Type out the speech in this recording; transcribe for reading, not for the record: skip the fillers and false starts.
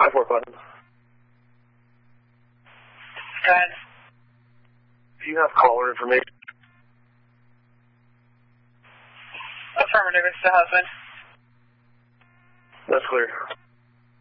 5-4 button. Go ahead. Do you have caller information? Affirmative, it's the husband. That's clear.